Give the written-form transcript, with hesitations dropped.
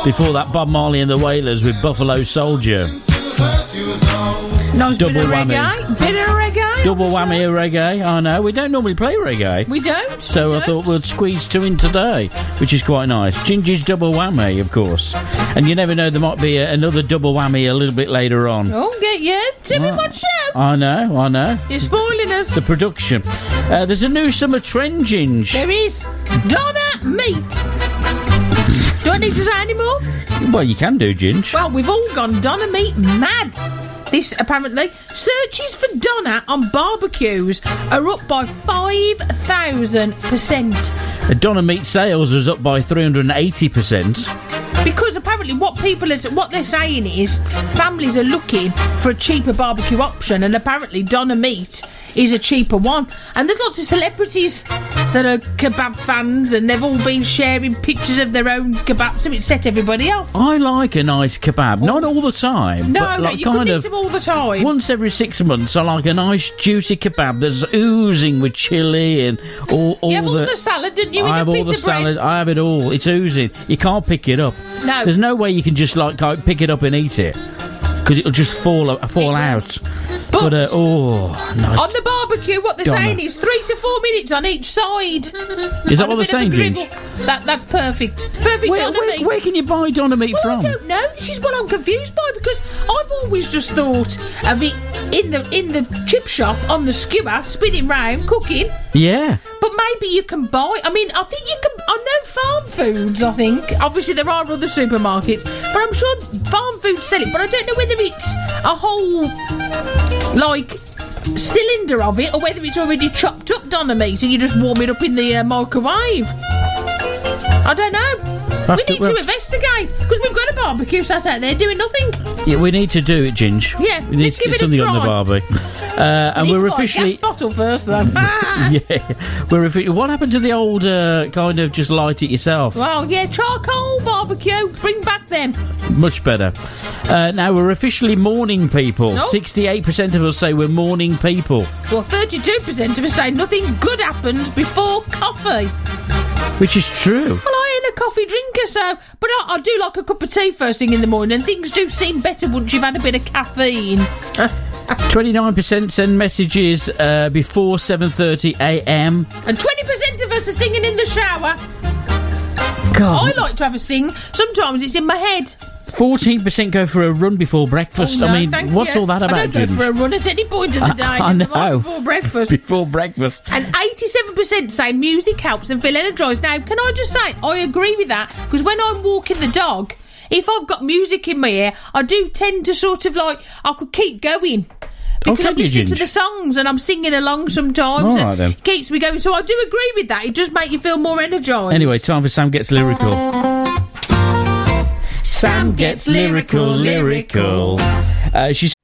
Before that, Bob Marley and the Wailers with Buffalo Soldier. Nice Double bit of whammy. reggae. Bit of reggae. Double whammy of reggae. I know. We don't normally play reggae. We don't. So I thought we'd squeeze two in today, which is quite nice. Ginger's double whammy, of course. And you never know, there might be another double whammy a little bit later on. Oh, get you. Timmy, watch out. I know. You're spoiling us. The production. There's a new summer trend, Ginge. There is. Donna Meat. Do I need to say any more? Well, you can do, Ginge. Well, we've all gone Donna Meat mad. This, apparently, searches for Donna on barbecues are up by 5,000%. Donna Meat sales was up by 380%. Because apparently what they're saying is families are looking for a cheaper barbecue option, and apparently Donna Meat is a cheaper one. And there's lots of celebrities that are kebab fans, and they've all been sharing pictures of their own kebabs, so it set everybody off. I like a nice kebab, not all the time. No, but like you couldn't eat them all the time. Once every 6 months, I like a nice juicy kebab that's oozing with chilli and all you have the... all the salad, didn't you? I have all the salad. I have it all. It's oozing. You can't pick it up. No. There's no way you can just like pick it up and eat it, because it'll just fall out. But nice. On the barbecue, what they're Donna. saying is 3 to 4 minutes on each side. Is that what they're saying, Ginge? That's perfect. Perfect Donna Meat. Where can you buy Donna Meat from? I don't know. This is what I'm confused by, because I've always just thought of it in the chip shop on the skewer, spinning round, cooking. Yeah. But maybe you can buy... I mean, I think you can... I know Farm Foods, I think. Obviously, there are other supermarkets. But I'm sure Farm Foods sell it. But I don't know whether it's a whole, cylinder of it, or whether it's already chopped up Donna Meat and you just warm it up in the microwave. I don't know. We need to investigate, because we've got a barbecue sat out there doing nothing. Yeah, we need to do it, Ginge. Yeah, we need let's to give get it a something try. on the barbie. And we're officially... gas bottle first, though. Yeah, what happened to the old kind of just light it yourself? Well, yeah, charcoal barbecue. Bring back them. Much better. Now we're officially morning people. No. 68% of us say we're morning people. Well, 32% of us say nothing good happens before coffee. Which is true. Well, I ain't a coffee drinker, but I do like a cup of tea first thing in the morning, and things do seem better once you've had a bit of caffeine. 29% send messages before 7:30am. And 20% of us are singing in the shower. God. I like to have a sing. Sometimes it's in my head. 14% go for a run before breakfast. Oh, no, I mean, what's all that about, I don't go Ginge? for a run at any point of the day. I know. Before breakfast. Before breakfast. And 87% say music helps them feel energised. Now, can I just say, I agree with that, because when I'm walking the dog, if I've got music in my ear, I do tend to sort of I could keep going. Because I'm listening to the songs and I'm singing along sometimes. All right, then. It keeps me going. So I do agree with that. It does make you feel more energised. Anyway, time for Sam Gets Lyrical. Sam Gets Lyrical. She's